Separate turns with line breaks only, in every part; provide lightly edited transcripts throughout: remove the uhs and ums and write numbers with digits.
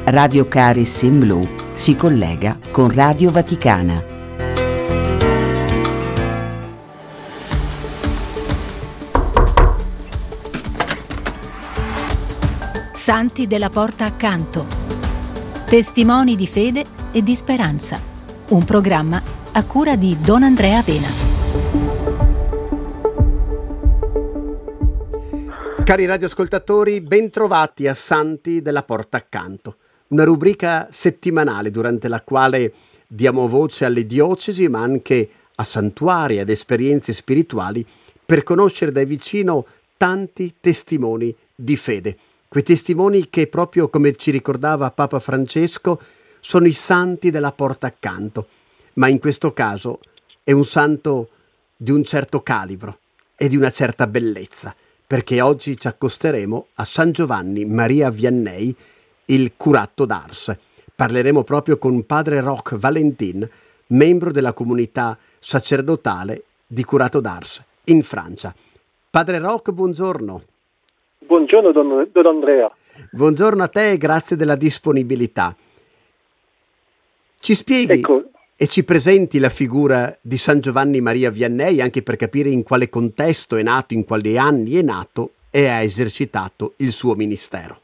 Radio Caris in Blu si collega con Radio Vaticana.
Santi della porta accanto. Testimoni di fede e di speranza. Un programma a cura di Don Andrea Vena.
Cari radioascoltatori, bentrovati a Santi della porta accanto, una rubrica settimanale durante la quale diamo voce alle diocesi ma anche a santuari ed esperienze spirituali per conoscere da vicino tanti testimoni di fede. Quei testimoni che, proprio come ci ricordava Papa Francesco, sono i santi della porta accanto, ma in questo caso è un santo di un certo calibro e di una certa bellezza, perché oggi ci accosteremo a San Giovanni Maria Vianney, il curato d'Ars. Parleremo proprio con padre Roch Valentin, membro della comunità sacerdotale di Curato d'Ars in Francia. Padre Roch, buongiorno.
Buongiorno don Andrea.
Buongiorno a te e grazie della disponibilità. Ci spieghi e ci presenti la figura di San Giovanni Maria Vianney, anche per capire in quale contesto è nato, in quali anni è nato e ha esercitato il suo ministero.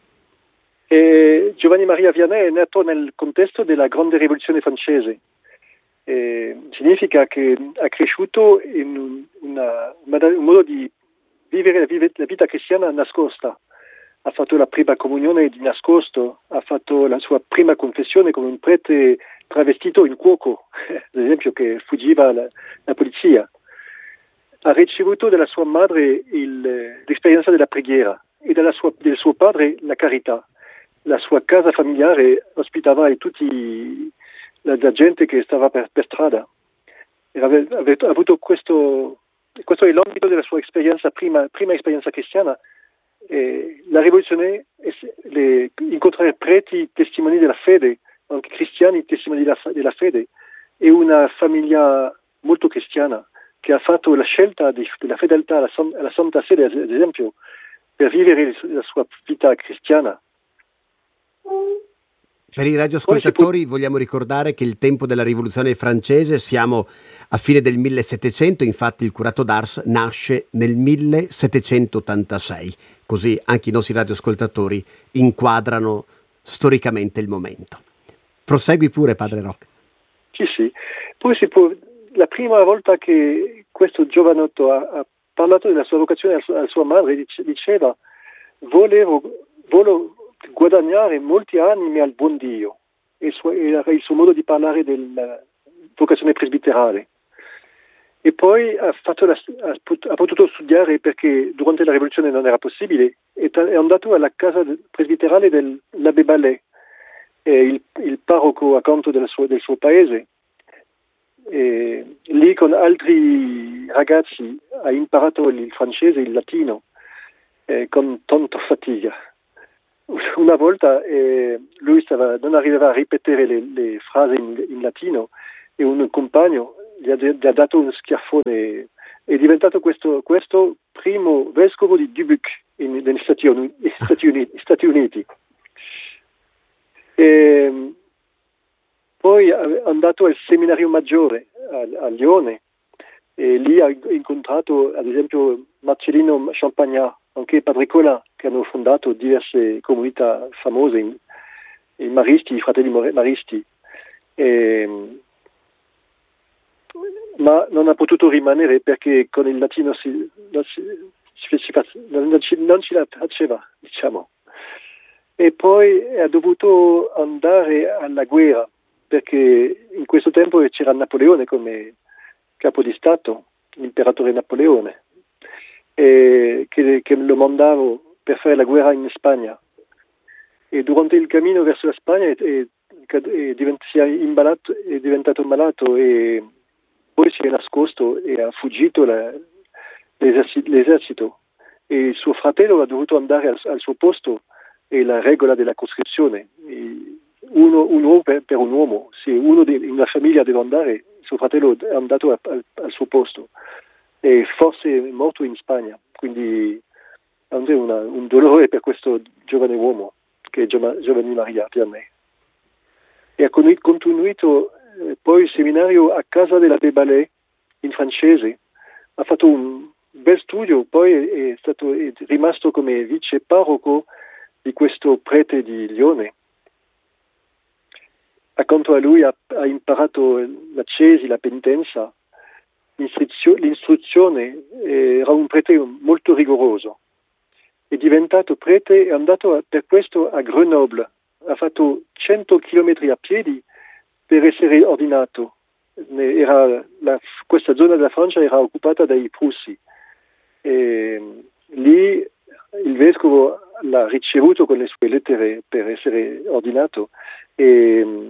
Giovanni Maria Vianney è nato nel contesto della grande rivoluzione francese. Significa che ha cresciuto in un modo di vivere la vita cristiana nascosta. Ha fatto la prima comunione di nascosto, ha fatto la sua prima confessione con un prete travestito in cuoco, ad esempio, che fuggiva la polizia. Ha ricevuto dalla sua madre l'esperienza della preghiera e del suo padre la carità. La sua casa familiare ospitava tutti la gente che stava per strada. Ha avuto questo è l'ambito della sua esperienza, prima esperienza cristiana. La rivoluzione, incontrare preti testimoni della fede, anche cristiani testimoni della fede, e una famiglia molto cristiana che ha fatto la scelta della fedeltà alla Santa Sede, ad esempio, per vivere la sua vita cristiana.
Per i radioascoltatori vogliamo ricordare che il tempo della rivoluzione francese, siamo a fine del 1700, infatti il Curato d'Ars nasce nel 1786, così anche i nostri radioascoltatori inquadrano storicamente il momento. Prosegui pure, padre Roch.
Sì. Poi la prima volta che questo giovanotto ha parlato della sua vocazione alla sua madre, diceva: volevo guadagnare molti animi al buon Dio, era il suo modo di parlare della vocazione presbiterale. E poi ha potuto studiare, perché durante la rivoluzione non era possibile, è andato alla casa presbiterale dell'Abbé Ballet, il parroco accanto del suo paese. E lì con altri ragazzi ha imparato il francese e il latino con tanta fatica. Una volta lui non arrivava a ripetere le frasi in latino e un compagno gli ha dato uno schiaffone. È diventato questo primo vescovo di Dubuque negli Stati Uniti. Poi è andato al seminario maggiore a Lione e lì ha incontrato ad esempio Marcellino Champagnat, anche Padre Colin, che hanno fondato diverse comunità famose, i Maristi, i fratelli Maristi. Ma non ha potuto rimanere perché con il latino non ce la faceva, diciamo. E poi ha dovuto andare alla guerra, perché in questo tempo c'era Napoleone come capo di Stato, l'imperatore Napoleone, che lo mandava per fare la guerra in Spagna. E durante il cammino verso la Spagna è diventato malato e poi si è nascosto e ha fuggito l'esercito. E il suo fratello ha dovuto andare al suo posto, e la regola della coscrizione. Un uomo per un uomo. Se uno in una famiglia deve andare, suo fratello è andato al suo posto. E forse è morto in Spagna. Quindi è un dolore per questo giovane uomo che è Giovanni Maria Vianney. E ha continuato poi il seminario a Casa della Ballet in francese. Ha fatto un bel studio, poi è rimasto come vice parroco di questo prete di Lione. Accanto a lui ha imparato la cesi, la penitenza, l'istruzione. Era un prete molto rigoroso. È diventato prete e è andato per questo a Grenoble. Ha fatto 100 chilometri a piedi per essere ordinato. Questa zona della Francia era occupata dai Prussi. E lì il vescovo l'ha ricevuto con le sue lettere per essere ordinato e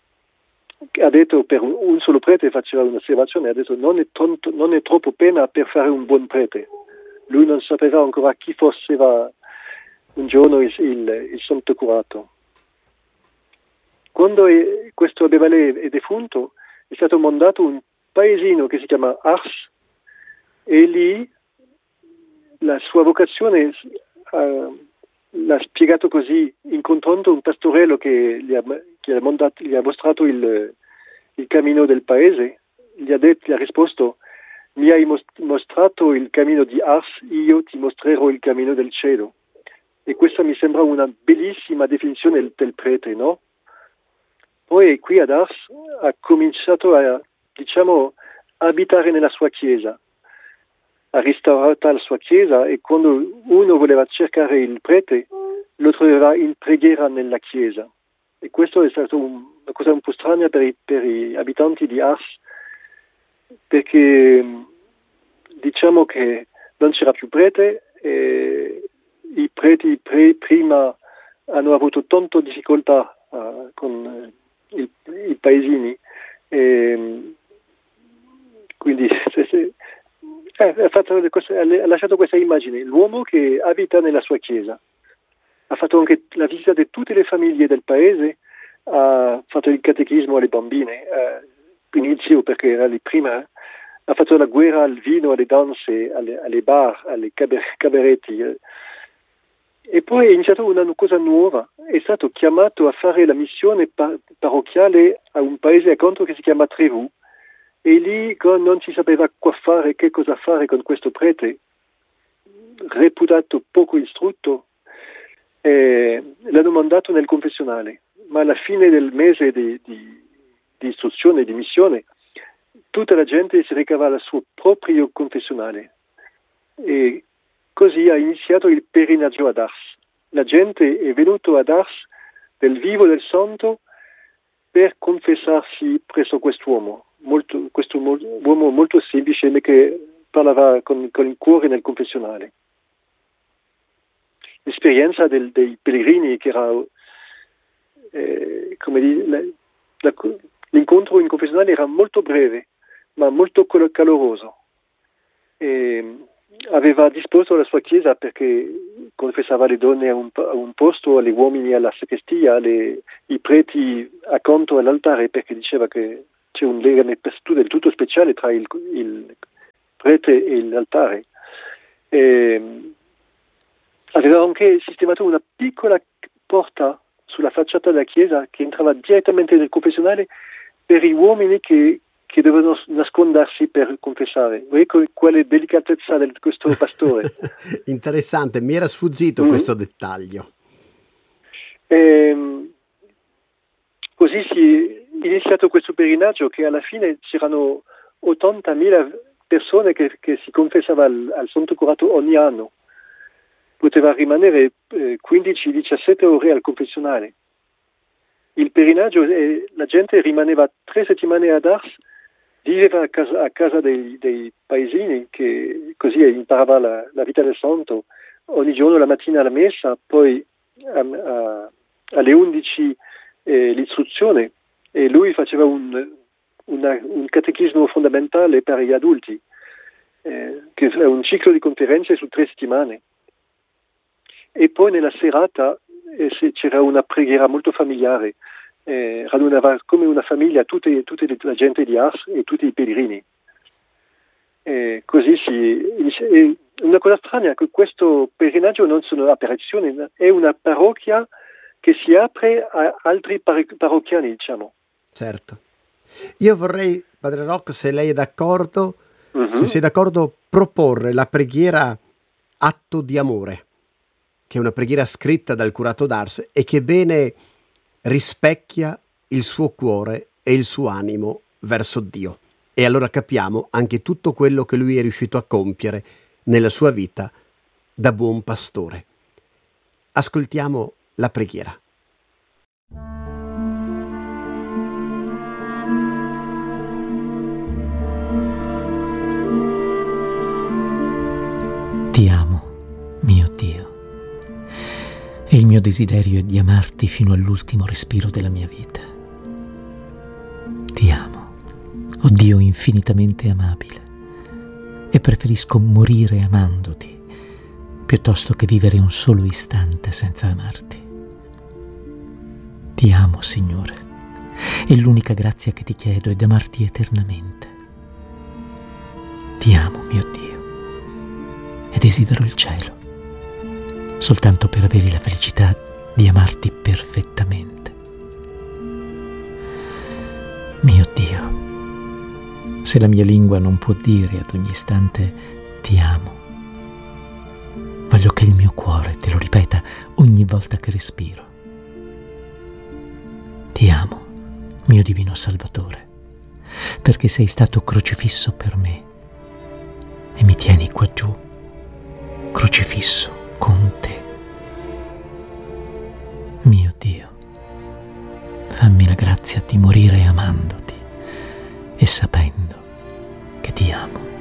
ha detto, per un solo prete faceva un'osservazione, ha detto non è troppo pena per fare un buon prete. Lui non sapeva ancora chi fosse un giorno il santo curato. Quando questo Abbé Vallée è defunto, è stato mandato un paesino che si chiama Ars, e lì la sua vocazione l'ha spiegato così, incontrando un pastorello che gli ha mostrato il cammino del paese. Gli ha risposto: mi hai mostrato il cammino di Ars, io ti mostrerò il cammino del cielo. E questa mi sembra una bellissima definizione del prete, no? Poi qui ad Ars ha cominciato a, abitare nella sua chiesa. Ha restaurato la sua chiesa e quando uno voleva cercare il prete lo trovava in preghiera nella chiesa. E questo è stato una cosa un po' strana per i abitanti di Ars, perché diciamo che non c'era più prete e i preti prima hanno avuto tante difficoltà con i paesini, e quindi ha lasciato questa immagine: l'uomo che abita nella sua chiesa. Ha fatto anche la visita di tutte le famiglie del paese, ha fatto il catechismo alle bambine, inizio perché era lì prima, ha fatto la guerra al vino, alle danze, alle bar, alle cabaretti. E poi è iniziato una cosa nuova, è stato chiamato a fare la missione parrocchiale a un paese accanto che si chiama Trévoux, e lì non si sapeva che cosa fare con questo prete, reputato poco istrutto, l'hanno mandato nel confessionale, ma alla fine del mese di istruzione, di missione, tutta la gente si recava al suo proprio confessionale. E così ha iniziato il pellegrinaggio ad Ars. La gente è venuta ad Ars del vivo del santo per confessarsi presso quest'uomo, questo uomo molto semplice, ma che parlava con il cuore nel confessionale. L'esperienza dei pellegrini, che era, come dire, l'incontro in confessionale era molto breve, ma molto caloroso. Aveva disposto la sua chiesa perché confessava le donne a un posto, gli uomini alla sacrestia, i preti accanto all'altare, perché diceva che c'è un legame del tutto speciale tra il prete e l'altare. Aveva anche sistemato una piccola porta sulla facciata della chiesa che entrava direttamente nel confessionale per gli uomini che dovevano nascondersi per confessare. Ecco quale delicatezza di questo pastore.
Interessante, mi era sfuggito questo dettaglio.
Così si è iniziato questo pellegrinaggio, che alla fine c'erano 80.000 persone che si confessavano al santo curato ogni anno. Poteva rimanere 15-17 ore al confessionale. Il pellegrinaggio, la gente rimaneva 3 settimane ad Ars, viveva a casa dei paesini, che così imparava la vita del santo. Ogni giorno la mattina alla messa, poi alle 11 l'istruzione, e lui faceva un catechismo fondamentale per gli adulti, che è un ciclo di conferenze su 3 settimane. E poi nella serata c'era una preghiera molto familiare, radunava come una famiglia tutta la gente di Ars e tutti i pellegrini. Così una cosa strana è che questo pellegrinaggio non sono apparizioni, è una parrocchia che si apre a altri parrocchiani, diciamo.
Certo. Io vorrei, Padre Rock, se lei è d'accordo, se sei d'accordo, proporre la preghiera Atto di amore, che è una preghiera scritta dal curato d'Ars e che bene rispecchia il suo cuore e il suo animo verso Dio. E allora capiamo anche tutto quello che lui è riuscito a compiere nella sua vita da buon pastore. Ascoltiamo la preghiera.
Ti amo, mio Dio, e il mio desiderio è di amarti fino all'ultimo respiro della mia vita. Ti amo, o Dio infinitamente amabile, e preferisco morire amandoti piuttosto che vivere un solo istante senza amarti. Ti amo, Signore, e l'unica grazia che ti chiedo è di amarti eternamente. Ti amo, mio Dio, e desidero il cielo, soltanto per avere la felicità di amarti perfettamente. Mio Dio, se la mia lingua non può dire ad ogni istante ti amo, voglio che il mio cuore te lo ripeta ogni volta che respiro. Ti amo, mio divino Salvatore, perché sei stato crocifisso per me e mi tieni qua giù, crocifisso con te. Mio Dio, fammi la grazia di morire amandoti e sapendo che ti amo.